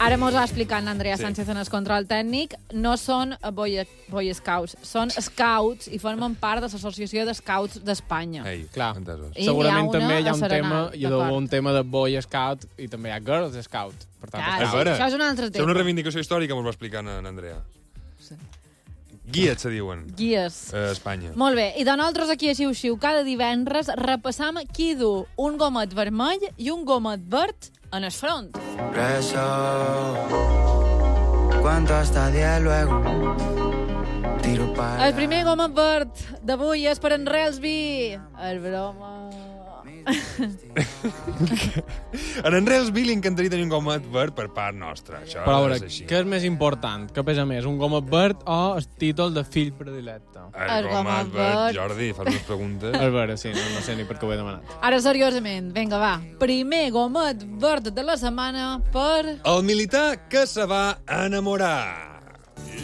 Ara mos ha explicat l'Andrea Sánchez en el control tècnic. No són Boy Scouts, són Scouts i formen part de l'Associació de Scouts d'Espanya. Ei, clar. entesos. Segurament també hi ha Serenat, un tema de Boy Scout i també hi ha Girls Scout. Per tant, Clar, És vera. això és un altre És tema. una reivindicació històrica, m'ho va explicar en Andrea. Sí. Guies, se diuen. Guies. A Espanya. Molt bé, i de nosaltres aquí a Xiu-Xiu cada divendres repassam qui du un gomet vermell i un gomet verd en el front. Preso, cuento hasta 10 luego. Tiro para... El primer gomet verd d'avui és per en Reelsby. El broma... En Reelsby li encantaria tenir un gomet verd per part nostra. Això Però a veure, és així. què és més important? Què pesa més, un gomet verd o el títol de fill predilecte? El gomet verd, Jordi, fas unes preguntes. A veure, sí, no sé ni per què ho he demanat. Ara, seriosament, vinga, va. Primer gomet verd de la setmana per... El militar que se va enamorar.